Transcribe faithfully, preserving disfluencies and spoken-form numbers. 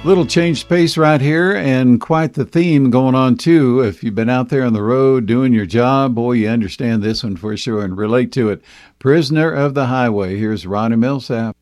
Little change pace right here, and quite the theme going on too. If you've been out there on the road doing your job, boy, you understand this one for sure and relate to it. Prisoner of the Highway. Here's Ronnie Millsap.